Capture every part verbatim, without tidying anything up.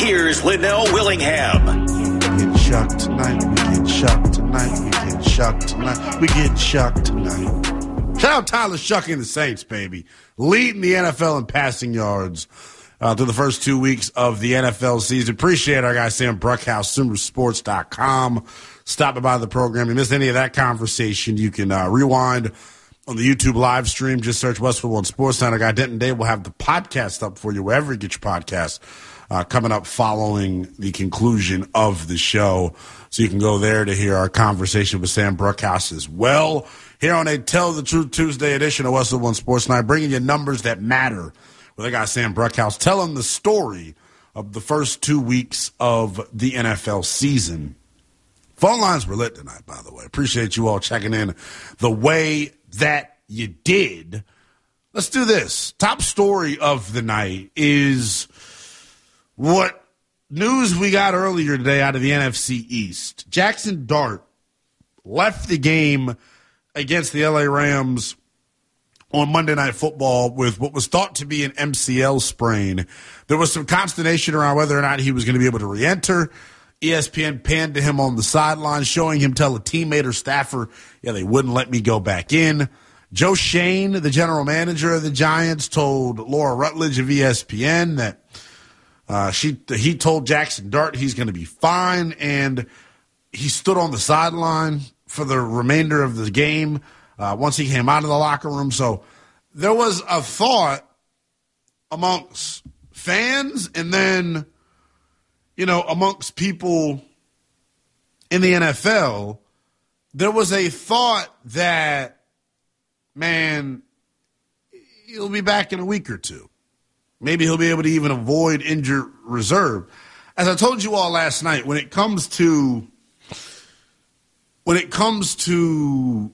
Here's Linnell Willingham. We get shocked tonight. We get shocked tonight. We get shocked tonight. We get shocked tonight. Shout out Tyler Shough and the Saints, baby. Leading the N F L in passing yards uh, through the first two weeks of the N F L season. Appreciate our guy Sam Bruckhouse, Simmer Sports dot com. Stopping by the program. If you missed any of that conversation, you can uh, rewind on the YouTube live stream. Just search Westwood One Sports Center. Guy Denton Day will have the podcast up for you wherever you get your podcast uh, coming up following the conclusion of the show. So you can go there to hear our conversation with Sam Bruckhouse as well. Here on a Tell the Truth Tuesday edition of Westwood One Sports Night, bringing you numbers that matter. Well, they got Sam Bruckhouse telling the story of the first two weeks of the N F L season. Phone lines were lit tonight, by the way. Appreciate you all checking in the way that you did. Let's do this. Top story of the night is what news we got earlier today out of the N F C East. Jackson Dart left the game against the L A Rams on Monday Night Football with what was thought to be an M C L sprain. There was some consternation around whether or not he was going to be able to re-enter. E S P N panned to him on the sideline, showing him tell a teammate or staffer, yeah, they wouldn't let me go back in. Joe Shane, the general manager of the Giants, told Laura Rutledge of E S P N that uh, she he told Jackson Dart he's going to be fine, and he stood on the sideline for the remainder of the game uh, once he came out of the locker room. So there was a thought amongst fans and then, you know, amongst people in the N F L, there was a thought that, man, he'll be back in a week or two. Maybe he'll be able to even avoid injured reserve. As I told you all last night, when it comes to when it comes to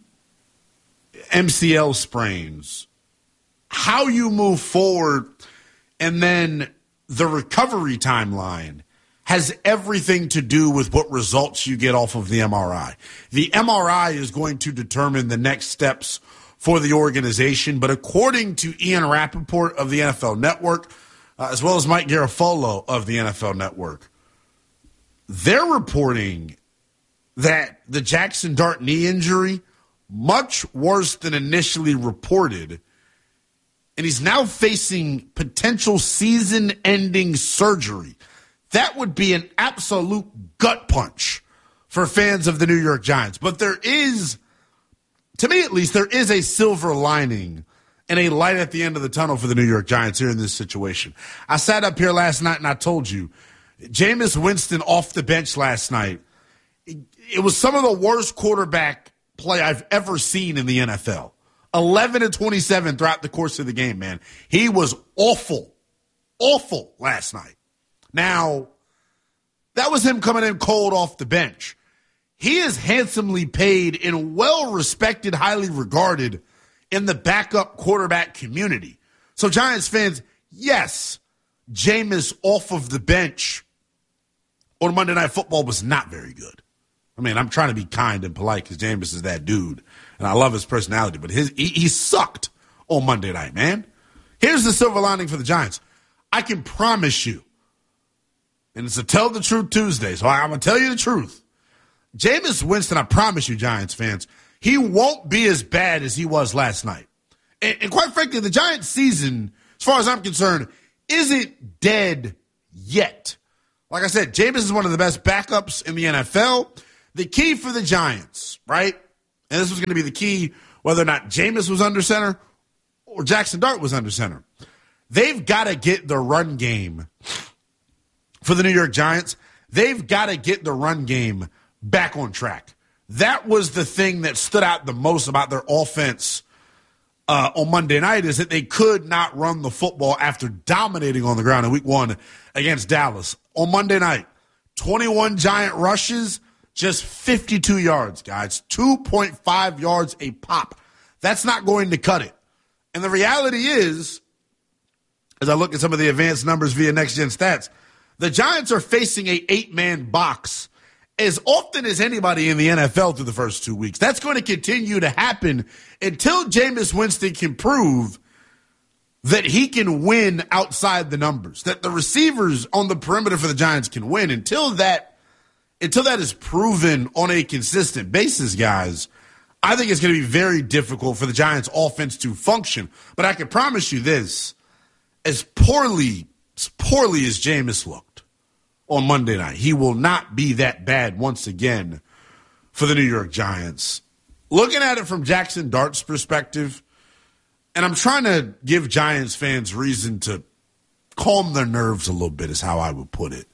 M C L sprains, how you move forward and then the recovery timeline has everything to do with what results you get off of the M R I. The M R I is going to determine the next steps for the organization, but according to Ian Rappaport of the N F L Network, uh, as well as Mike Garafolo of the N F L Network, they're reporting that the Jackson Dart knee injury, much worse than initially reported, and he's now facing potential season-ending surgery. That would be an absolute gut punch for fans of the New York Giants. But there is, to me at least, there is a silver lining and a light at the end of the tunnel for the New York Giants here in this situation. I sat up here last night and I told you, Jameis Winston off the bench last night, it, it was some of the worst quarterback play I've ever seen in the N F L. eleven to twenty-seven throughout the course of the game, man. He was awful, awful last night. Now, that was him coming in cold off the bench. He is handsomely paid and well-respected, highly regarded in the backup quarterback community. So, Giants fans, yes, Jameis off of the bench on Monday Night Football was not very good. I mean, I'm trying to be kind and polite because Jameis is that dude, and I love his personality, but his he, he sucked on Monday night, man. Here's the silver lining for the Giants. I can promise you, and it's a Tell the Truth Tuesday, so I'm going to tell you the truth. Jameis Winston, I promise you, Giants fans, he won't be as bad as he was last night. And, and quite frankly, the Giants season, as far as I'm concerned, isn't dead yet. Like I said, Jameis is one of the best backups in the N F L. The key for the Giants, right? And this was going to be the key whether or not Jameis was under center or Jackson Dart was under center. They've got to get the run game for the New York Giants. They've got to get the run game back on track. That was the thing that stood out the most about their offense uh, on Monday night, is that they could not run the football after dominating on the ground in week one against Dallas. On Monday night, twenty-one Giant rushes, just fifty-two yards, guys. two point five yards a pop. That's not going to cut it. And the reality is, as I look at some of the advanced numbers via Next Gen Stats, the Giants are facing a eight-man box as often as anybody in the N F L through the first two weeks. That's going to continue to happen until Jameis Winston can prove that he can win outside the numbers, that the receivers on the perimeter for the Giants can win. Until that, until that is proven on a consistent basis, guys, I think it's going to be very difficult for the Giants offense to function. But I can promise you this, as poorly, as poorly as Jameis looked on Monday night, he will not be that bad once again for the New York Giants. Looking at it from Jackson Dart's perspective, and I'm trying to give Giants fans reason to calm their nerves a little bit is how I would put it.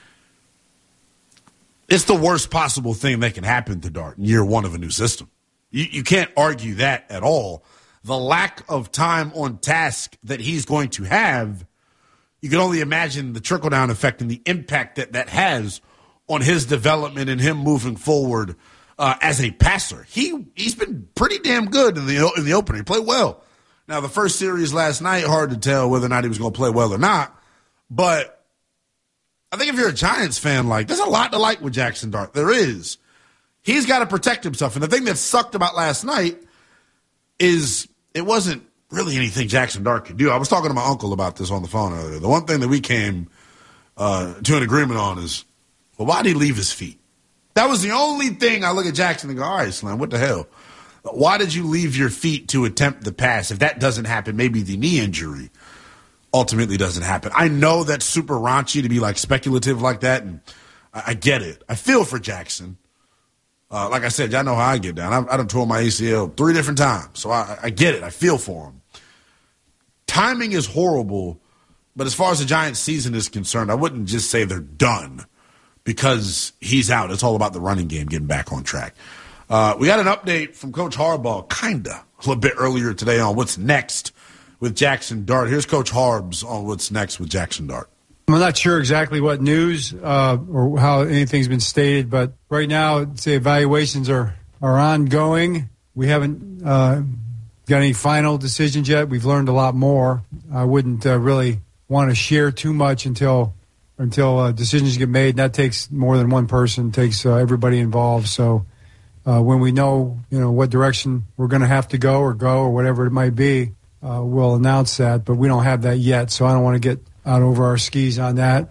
It's the worst possible thing that can happen to Dart in year one of a new system. You, you can't argue that at all. The lack of time on task that he's going to have, you can only imagine the trickle-down effect and the impact that that has on his development and him moving forward uh, as a passer. He, he's been pretty damn good in the, in the opener. He played well. Now, the first series last night, hard to tell whether or not he was going to play well or not. But I think if you're a Giants fan, like, there's a lot to like with Jackson Dart. There is. He's got to protect himself. And the thing that sucked about last night is it wasn't really anything Jackson Dart could do. I was talking to my uncle about this on the phone earlier. The one thing that we came uh, to an agreement on is, well, why did he leave his feet? That was the only thing I look at Jackson and go, all right, Slim, what the hell? Why did you leave your feet to attempt the pass? If that doesn't happen, maybe the knee injury ultimately doesn't happen. I know that's super raunchy to be like speculative like that, and I, I get it. I feel for Jackson. Uh, like I said, y'all know how I get down. I, I done tore my A C L three different times, so I, I get it. I feel for him. Timing is horrible, but as far as the Giants' season is concerned, I wouldn't just say they're done because he's out. It's all about the running game getting back on track. Uh, we got an update from Coach Harbaugh, kind of, a little bit earlier today on what's next with Jackson Dart. Here's Coach Harbs on what's next with Jackson Dart. I'm not sure exactly what news uh, or how anything's been stated, but right now, the evaluations are, are ongoing. We haven't uh, got any final decisions yet. We've learned a lot more. I wouldn't uh, really want to share too much until until uh, decisions get made. And that takes more than one person. It takes uh, everybody involved. So uh, when we know, you know, what direction we're going to have to go or go or whatever it might be, uh, we'll announce that. But we don't have that yet, so I don't want to get out over our skis on that.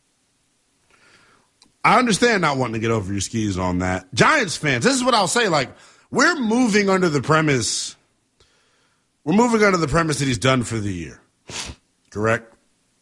I understand not wanting to get over your skis on that. Giants fans, this is what I'll say. Like, we're moving under the premise, we're moving under the premise that he's done for the year. Correct?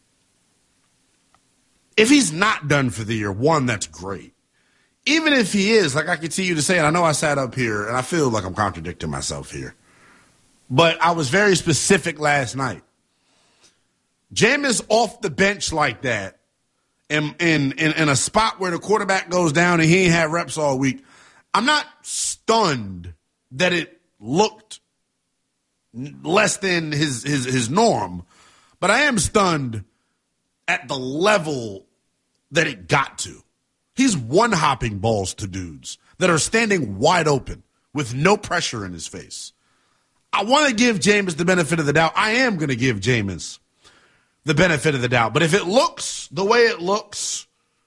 If he's not done for the year, one, that's great. Even if he is, like I continue to say, and I know I sat up here, and I feel like I'm contradicting myself here, but I was very specific last night. Jameis off the bench like that, in, in, in, in a spot where the quarterback goes down and he ain't had reps all week, I'm not stunned that it looked less than his, his, his norm, but I am stunned at the level that it got to. He's one-hopping balls to dudes that are standing wide open with no pressure in his face. I want to give Jameis the benefit of the doubt. I am going to give Jameis the benefit of the doubt. But if it looks the way it looks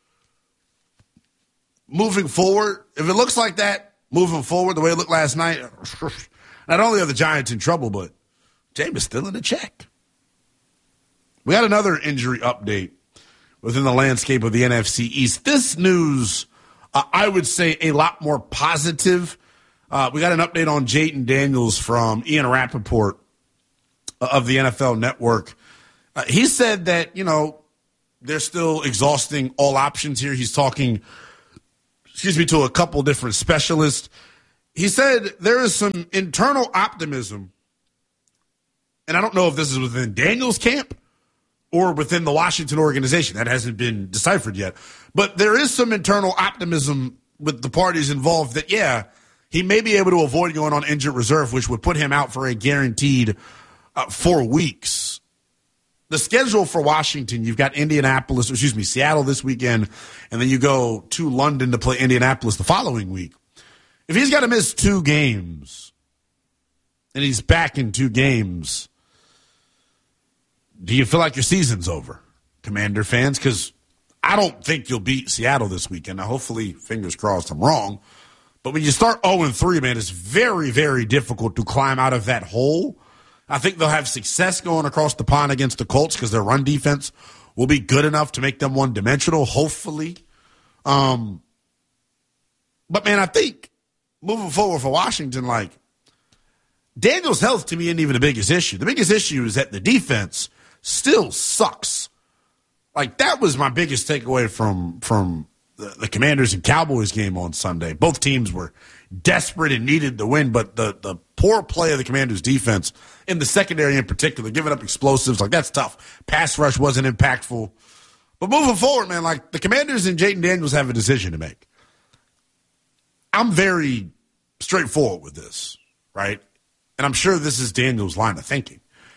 moving forward, if it looks like that moving forward the way it looked last night, not only are the Giants in trouble, but Jameis still in the check. We had another injury update within the landscape of the N F C East. This news, uh, I would say, a lot more positive. Uh, we got an update on Jayden Daniels from Ian Rappaport of the N F L Network. Uh, he said that, you know, they're still exhausting all options here. He's talking, excuse me, to a couple different specialists. He said there is some internal optimism, and I don't know if this is within Daniels' camp or within the Washington organization. That hasn't been deciphered yet. But there is some internal optimism with the parties involved that, yeah, he may be able to avoid going on injured reserve, which would put him out for a guaranteed uh, four weeks. The schedule for Washington, you've got Indianapolis, or excuse me, Seattle this weekend, and then you go to London to play Indianapolis the following week. If he's got to miss two games, and he's back in two games, do you feel like your season's over, Commander fans? Because I don't think you'll beat Seattle this weekend. Now, hopefully, fingers crossed, I'm wrong. But when you start oh and three, man, it's very, very difficult to climb out of that hole I think they'll have success going across the pond against the Colts because their run defense will be good enough to make them one-dimensional, hopefully. Um, but, man, I think moving forward for Washington, like, Daniels' health to me isn't even the biggest issue. The biggest issue is that the defense still sucks. Like, that was my biggest takeaway from from the, the Commanders and Cowboys game on Sunday. Both teams were desperate and needed the win, but the, the poor play of the Commanders' defense, in the secondary in particular, giving up explosives, like, that's tough. Pass rush wasn't impactful. But moving forward, man, like, the Commanders and Jayden Daniels have a decision to make. I'm very straightforward with this, right? And I'm sure this is Daniels' line of thinking.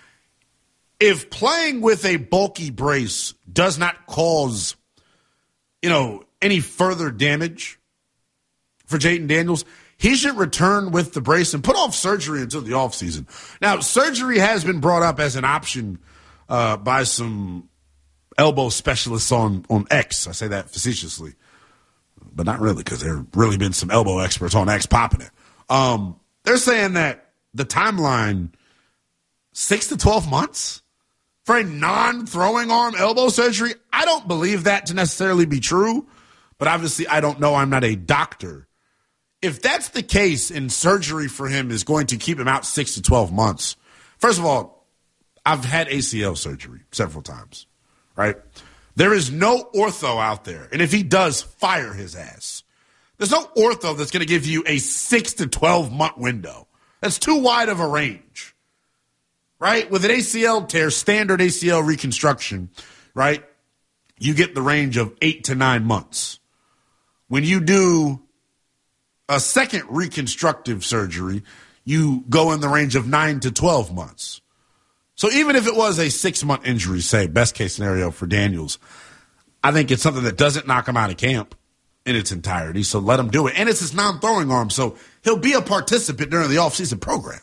If playing with a bulky brace does not cause, you know, any further damage for Jayden Daniels, he should return with the brace and put off surgery until the offseason. Now, surgery has been brought up as an option uh, by some elbow specialists on, on X. I say that facetiously, but not really, because there have really been some elbow experts on X popping it. Um, they're saying that the timeline, six to twelve months for a non-throwing arm elbow surgery. I don't believe that to necessarily be true, but obviously I don't know. I'm not a doctor. If that's the case and surgery for him is going to keep him out six to twelve months, first of all, I've had A C L surgery several times, right? There is no ortho out there, and if he does, fire his ass. There's no ortho that's going to give you a six to twelve month window. That's too wide of a range, right? With an A C L tear, standard A C L reconstruction, right, you get the range of eight to nine months. When you do a second reconstructive surgery, you go in the range of nine to twelve months. So even if it was a six-month injury, say, best case scenario for Daniels, I think it's something that doesn't knock him out of camp in its entirety, so let him do it. And it's his non-throwing arm, so he'll be a participant during the offseason program.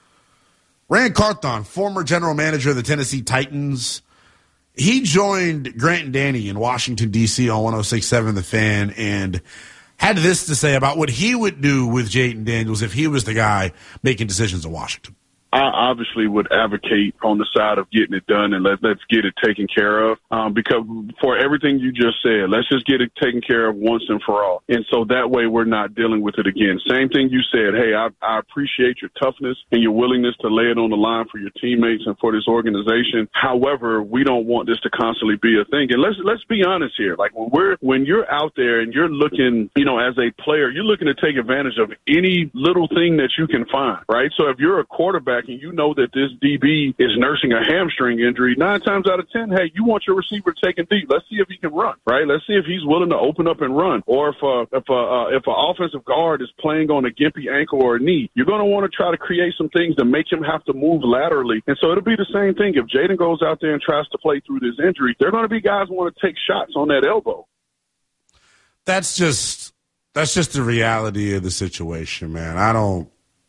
Ran Carthon, former general manager of the Tennessee Titans, he joined Grant and Danny in Washington, D C on one oh six point seven The Fan and had this to say about what he would do with Jayden Daniels if he was the guy making decisions in Washington. I obviously would advocate on the side of getting it done and let, let's get it taken care of. Um, because for everything you just said, let's just get it taken care of once and for all. And so that way we're not dealing with it again. Same thing you said. Hey, I, I appreciate your toughness and your willingness to lay it on the line for your teammates and for this organization. However, we don't want this to constantly be a thing. And let's, let's be honest here. Like when we're, when you're out there and you're looking, you know, as a player, you're looking to take advantage of any little thing that you can find, right? So if you're a quarterback and you know that this D B is nursing a hamstring injury, nine times out of ten, hey, you want your receiver taking deep. Let's see if he can run, right? Let's see if he's willing to open up and run. Or if a, if a, uh, if an offensive guard is playing on a gimpy ankle or a knee, you're going to want to try to create some things to make him have to move laterally. And so it'll be the same thing. If Jayden goes out there and tries to play through this injury, there are going to be guys who want to take shots on that elbow. That's just, that's just the reality of the situation, man. I don't,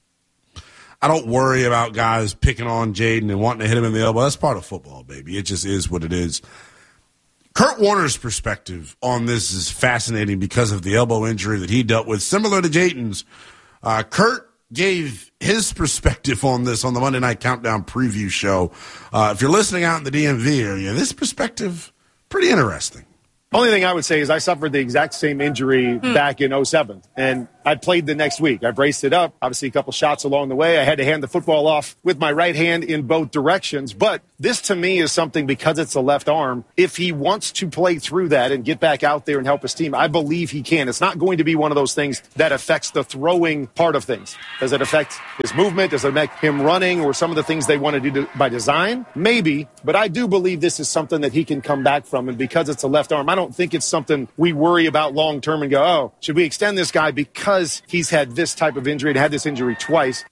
I don't worry about guys picking on Jayden and wanting to hit him in the elbow. That's part of football, baby. It just is what it is. Kurt Warner's perspective on this is fascinating because of the elbow injury that he dealt with, similar to Jayden's. Uh, Kurt gave his perspective on this on the Monday Night Countdown preview show. Uh, if you're listening out in the D M V area, this perspective, pretty interesting. Only thing I would say is I suffered the exact same injury hmm. back in oh seven, and I played the next week. I braced it up, obviously a couple shots along the way. I had to hand the football off with my right hand in both directions. But this to me is something, because it's a left arm, if he wants to play through that and get back out there and help his team, I believe he can. It's not going to be one of those things that affects the throwing part of things. Does it affect his movement? Does it make him running or some of the things they want to do by design? Maybe, but I do believe this is something that he can come back from. And because it's a left arm, I don't think it's something we worry about long term and go, oh, should we extend this guy because he's had this type of injury and had this injury twice?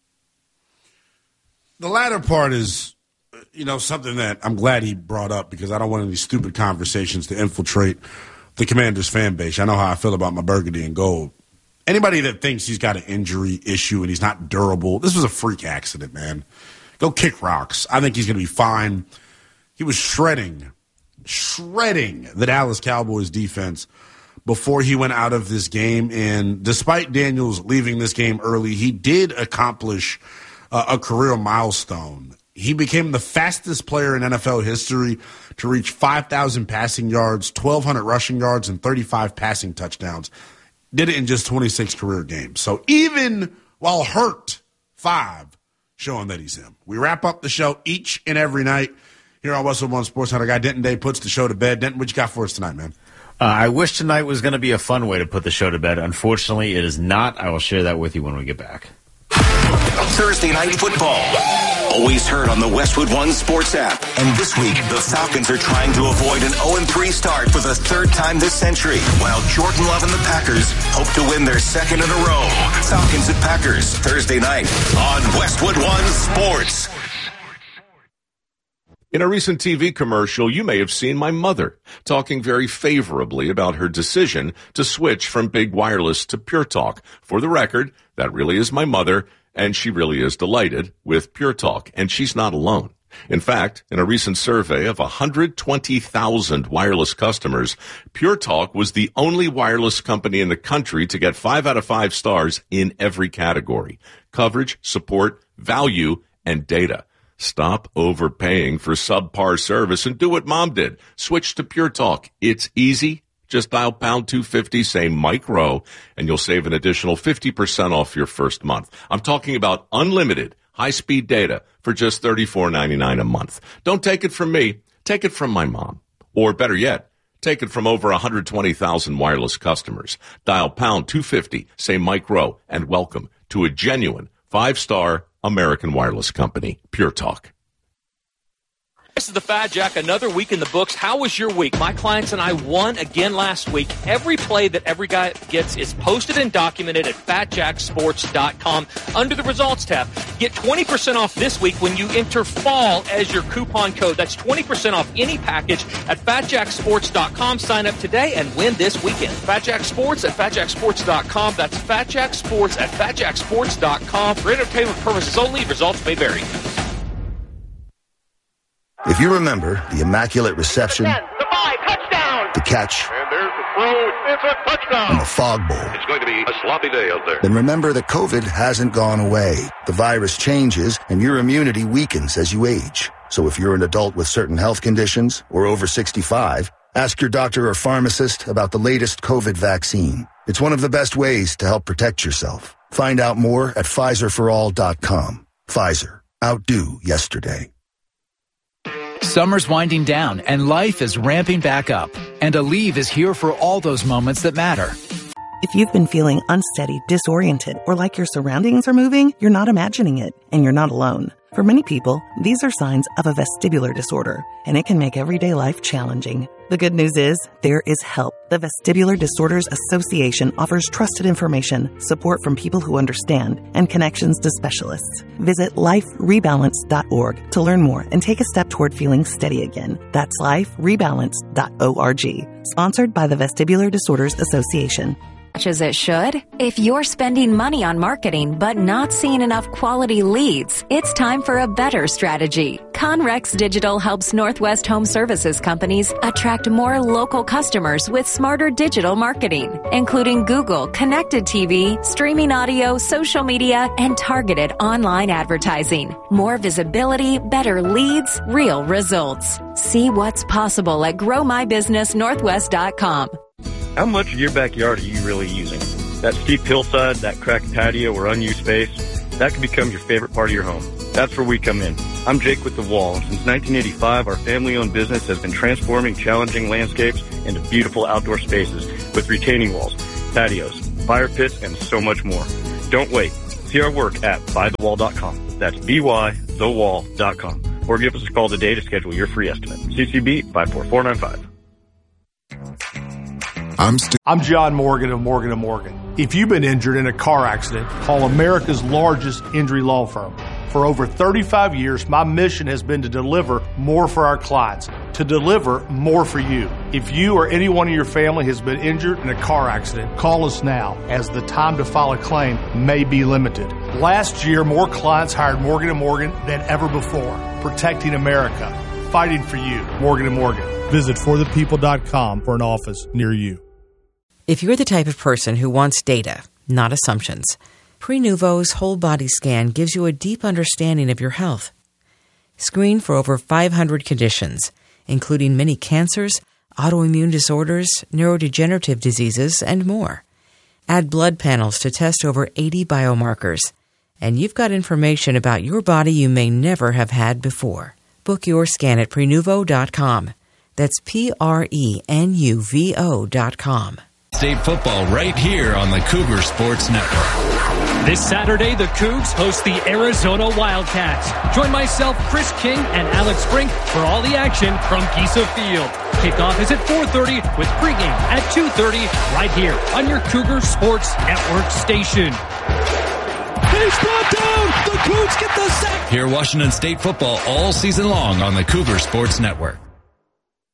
The latter part is, you know, something that I'm glad he brought up, because I don't want any stupid conversations to infiltrate the Commanders fan base. I know how I feel about my burgundy and gold. Anybody that thinks he's got an injury issue and he's not durable, this was a freak accident, man. Go kick rocks. I think he's going to be fine. He was shredding, shredding the Dallas Cowboys defense before he went out of this game. And despite Daniels leaving this game early, he did accomplish uh, a career milestone. He became the fastest player in N F L history to reach five thousand passing yards, twelve hundred rushing yards, and thirty-five passing touchdowns. Did it in just twenty-six career games. So even while hurt, five, showing that he's him. We wrap up the show each and every night here on Westwood One Sports. Our guy Denton Day puts the show to bed. Denton, what you got for us tonight, man? Uh, I wish tonight was going to be a fun way to put the show to bed. Unfortunately, it is not. I will share that with you when we get back. Thursday Night Football. Always heard on the Westwood One Sports app. And this week, the Falcons are trying to avoid an oh and three start for the third time this century, while Jordan Love and the Packers hope to win their second in a row. Falcons and Packers, Thursday night on Westwood One Sports. In a recent T V commercial, you may have seen my mother talking very favorably about her decision to switch from big wireless to Pure Talk. For the record, that really is my mother, and she really is delighted with Pure Talk, and she's not alone. In fact, in a recent survey of one hundred twenty thousand wireless customers, Pure Talk was the only wireless company in the country to get five out of five stars in every category: coverage, support, value, and data. Stop overpaying for subpar service and do what Mom did. Switch to Pure Talk. It's easy. Just dial pound two fifty, say Mike Rowe, and you'll save an additional fifty percent off your first month. I'm talking about unlimited high-speed data for just thirty-four ninety-nine a month. Don't take it from me. Take it from my mom. Or better yet, take it from over one hundred twenty thousand wireless customers. Dial pound two fifty, say Mike Rowe, and welcome to a genuine five-star American wireless company, Pure Talk. This is the Fat Jack, another week in the books. How was your week? My clients and I won again last week. Every play that every guy gets is posted and documented at fat jack sports dot com under the results tab. Get twenty percent off this week when you enter fall as your coupon code. That's twenty percent off any package at fat jack sports dot com. Sign up today and win this weekend. Fat Jack Sports at fat jack sports dot com. That's Fat Jack Sports at fat jack sports dot com. For entertainment purposes only, results may vary. If you remember the Immaculate Reception, ten, the five, touchdown, the catch, and there's the throw, it's a touchdown, and the Fog Bowl, it's going to be a sloppy day out there. Then remember that COVID hasn't gone away. The virus changes, and your immunity weakens as you age. So if you're an adult with certain health conditions or over sixty-five, ask your doctor or pharmacist about the latest COVID vaccine. It's one of the best ways to help protect yourself. Find out more at Pfizer for all dot com. Pfizer. Outdo yesterday. Summer's winding down and life is ramping back up. And Aleve is here for all those moments that matter. If you've been feeling unsteady, disoriented, or like your surroundings are moving, you're not imagining it, and you're not alone. For many people, these are signs of a vestibular disorder, and it can make everyday life challenging. The good news is, there is help. The Vestibular Disorders Association offers trusted information, support from people who understand, and connections to specialists. Visit life rebalance dot org to learn more and take a step toward feeling steady again. That's life rebalance dot org. Sponsored by the Vestibular Disorders Association. As it should? If you're spending money on marketing but not seeing enough quality leads, it's time for a better strategy. Conrex Digital helps Northwest Home Services companies attract more local customers with smarter digital marketing, including Google, connected T V, streaming audio, social media, and targeted online advertising. More visibility, better leads, real results. See what's possible at grow my business northwest dot com. How much of your backyard are you really using? That steep hillside, that cracked patio or unused space, that could become your favorite part of your home. That's where we come in. I'm Jake with The Wall. Since nineteen eighty-five, our family-owned business has been transforming challenging landscapes into beautiful outdoor spaces with retaining walls, patios, fire pits, and so much more. Don't wait. See our work at buy the wall dot com. That's B Y the wall dot com. Or give us a call today to schedule your free estimate. C C B five four four nine five. I'm, st- I'm John Morgan of Morgan and Morgan. If you've been injured in a car accident, call America's largest injury law firm. For over thirty-five years, my mission has been to deliver more for our clients, to deliver more for you. If you or anyone in your family has been injured in a car accident, call us now, as the time to file a claim may be limited. Last year, more clients hired Morgan and Morgan than ever before, protecting America, fighting for you. Morgan and Morgan. Visit for the people dot com for an office near you. If you're the type of person who wants data, not assumptions, Prenuvo's whole body scan gives you a deep understanding of your health. Screen for over five hundred conditions, including many cancers, autoimmune disorders, neurodegenerative diseases, and more. Add blood panels to test over eighty biomarkers, and you've got information about your body you may never have had before. Book your scan at Prenuvo dot com. That's P R E N U V O dot com. State football right here on the Cougar Sports Network. This Saturday, the Cougs host the Arizona Wildcats. Join myself, Chris King, and Alex Brink for all the action from Giesa Field. Kickoff is at four thirty with pregame at two thirty right here on your Cougar Sports Network station. He's brought down! The Cougs get the sack! Hear Washington State football all season long on the Cougar Sports Network.